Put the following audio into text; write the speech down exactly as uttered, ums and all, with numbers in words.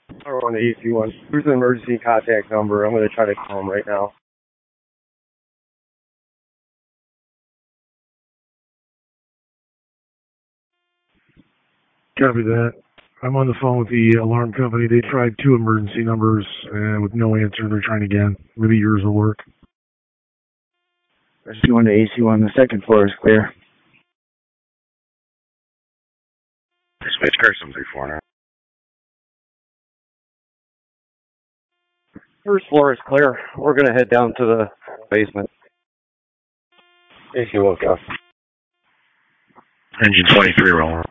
Or on the A C one. Here's an emergency contact number. I'm going to try to call him right now. Copy that. I'm on the phone with the alarm company. They tried two emergency numbers uh, with no answer. They're trying again. Maybe yours will work. A C one to A C one. The second floor is clear. Switch Carson three four now. First floor is clear. We're going to head down to the basement. A C one, go. Engine twenty-three rolling.